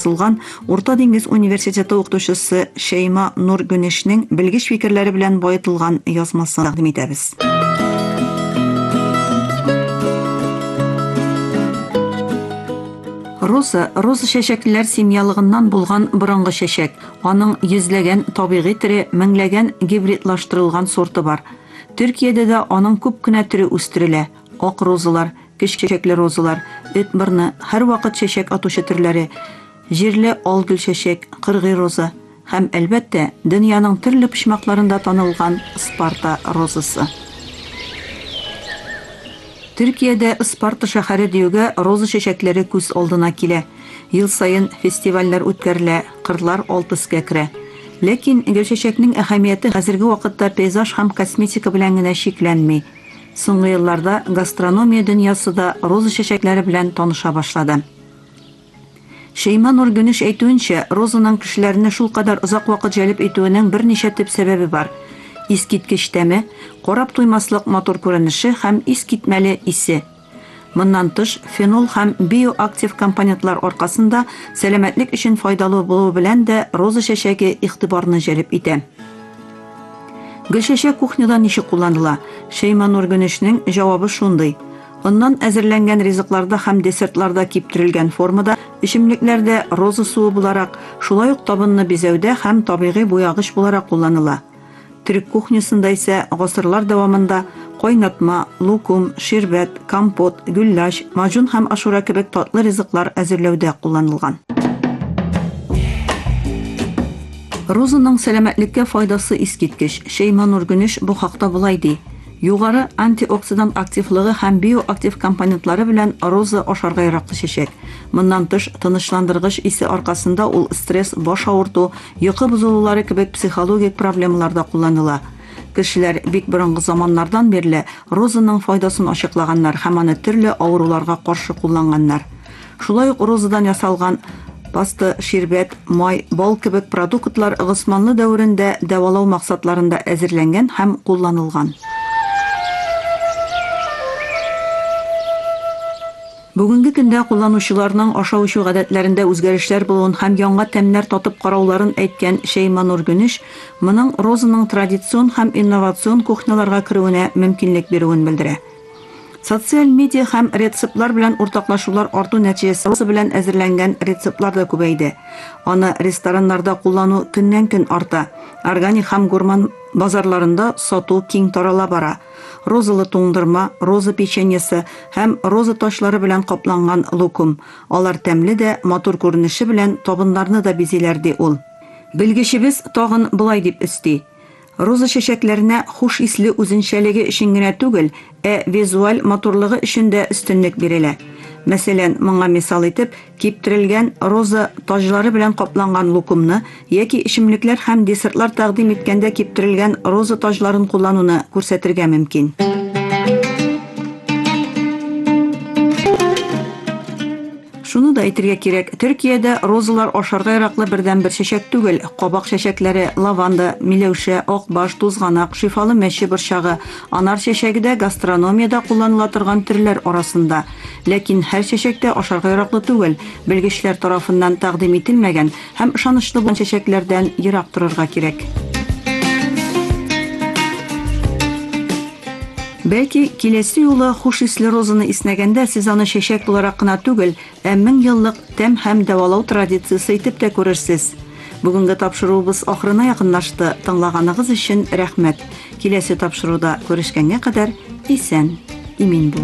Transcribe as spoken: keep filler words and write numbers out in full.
язылган Урта диңгез университеты укытучысы Шейма Нургөнешнең белгеч фикерләре белән баетылган язмасын тәкъдим итәбез. Роза, роза чәчәкләр семьялыгыннан булган борынгы чәчәк. Аның йөзләгән табигый төре, меңләгән гибридлаштырылган сорты бар. Төркиядә дә аның күп кенә төре үстерелә. Ак розалар, кич чәчәкле розалар, эт бырны, һәр вакыт чәчәк атучы төрләре, җирле алгөл чәчәк, кыргый роза һәм әлбәттә дөньяның төрле почмакларында танылган Спарта розасы. Төркиядә Спарта шәһәре диюгә роза чәчәкләре күз алдына килә. Ел сайын фестивальләр үткәрелә, кырлар алтыска керә. Ләкин гөл чәчәкнең әһәмияте хәзерге вакытта пейзаж һәм косметика белән генә шикләнми. Соңгы елларда гастрономия дөньясы да роза чәчәкләре белән таныша башлады. Шейма Нургөнеш әйтүенчә, розаның кешеләрне шул кадәр озак вакыт җәлеп итүенең берничә төп сәбәбе бар. Искиткеч тәме, карап туймаслык матур күренеше һәм искитмәле исе. Моннан тыш, фенол һәм биоактив компонентлар аркасында сәламәтлек өчен файдалы булуы белән дә роза чәчәге игътибарны җәлеп итә. Гөл чәчәк кухняда ничек кулланыла? Шейма Нургөнешнең җавабы шундый. Оннан әзерләнгән ризыкларда һәм десертларда киптерелгән формада, эчемлекләрдә роза суы буларак, шулай ук табынны бизәүдә һәм табигый буягыч буларак кулланыла. Төрек кухнясында исә гасырлар дәвамында кайнатма, лукум, ширбәт, компот, гүлләш, маҗун һәм ашура кебек татлы ризыклар әзерләүдә кулланылган. Розаның сәламәтлеккә файдасы искиткеч. Шейма Нургөнеш бу хакта булай ди. Югары антиоксидант активлыгы һәм биоактив компонентлары белән роза ашарга яраклы чәчәк. Моннан тыш, тынычландыргыч исе аркасында ул стресс, баш авырту, йокы бозылулары кебек психологик проблемаларда кулланыла. Кешеләр бик борынгы заманнардан бирле розаның файдасын ачыклаганнар һәм аны төрле авыруларга каршы кулланганнар. Шулай ук розадан ясалган паста, ширбәт, май, бал кебек продуктлар Госманлы дәверендә дәвалау максатларында әзерләнгән һәм кулланылган. Бүгенге көндә кулланучыларның ашау-эчү гадәтләрендә үзгәрешләр булуын һәм яңа тәмнәр татып карауларын әйткән Шейма Нургөнеш, моның розаның традицион һәм инновацион кухняларга керүенә мөмкинлек бирүен белдерә. Социаль медиа һәм рецептлар белән уртаклашулар арту нәтиҗәсе роза белән әзерләнгән рецептлар да күбәйде. Аны рестораннарда куллану көннән-көн арта. Органик һәм гурман базарларында сату киң тарала бара. Розалы туңдырма, роза печеньесы һәм роза ташлары белән капланган лукум. Алар тәмле дә, матур күренеше белән табыннарны да бизиләр ди ул. Белгечебез тагын булай дип өсти. Роза чәчәкләренә хуш исле үзенчәлеге өчен генә түгел, ә визуаль матурлыгы өчен дә өстенлек бирелә. Мәсәлән, моңа мисал итеп, киптерелгән роза таҗлары белән капланган лукумны яки эчемлекләр һәм десертлар тәкъдим иткәндә киптерелгән роза таҗларын куллануны күрсәтергә мөмкин. Шуны да әйтергә кирәк, Төркиядә розалар ашарга яраклы бердән бер чәчәк түгел, кабак чәчәкләре, лаванда, миләүшә, акбаш, тузганак, шифалы мәче борчагы, анар чәчәге дә гастрономиядә кулланыла торган төрләр арасында. Ләкин һәр чәчәктә ашарга яраклы түгел, белгечләр тарафыннан тәкъдим ителмәгән һәм ышанычлы булган чәчәкләрдән ерак торырга кирәк. Бәлки, киләсе юлы хуш исле розаны иснәгәндә сез аны чәчәк буларак кына түгел, ә мең еллык тәм һәм дәвалау традициясе итеп тә күрерсез. Бүгенге тапшыруыбыз ахырына якынлашты. Тыңлаганыгыз өчен рәхмәт. Киләсе тапшыруда күрешкәнгә кадәр исән, имин булыгыз.